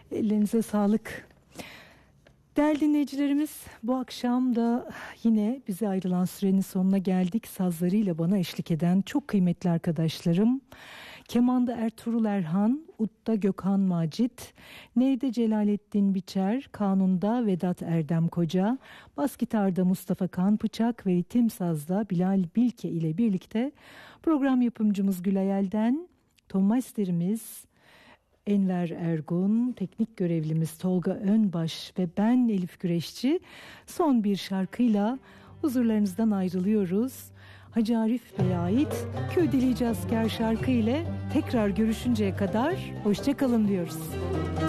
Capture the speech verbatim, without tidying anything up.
Ellerinize sağlık. Değerli dinleyicilerimiz, bu akşam da yine bize ayrılan sürenin sonuna geldik. Sazlarıyla bana eşlik eden çok kıymetli arkadaşlarım: Kemanda Ertuğrul Erhan, Udda Gökhan Macit, Neyde Celalettin Biçer, Kanun'da Vedat Erdem Koca, bas gitarda Mustafa Kanpıçak ve ritim sazda Bilal Bilke ile birlikte program yapımcımız Gülayel'den, ton masterimiz Enver Ergun, teknik görevlimiz Tolga Önbaş ve ben Elif Güreşçi son bir şarkıyla huzurlarınızdan ayrılıyoruz. Hacı Arif Bey'e ait Köy Delici Asker şarkı ile tekrar görüşünceye kadar hoşça kalın diyoruz.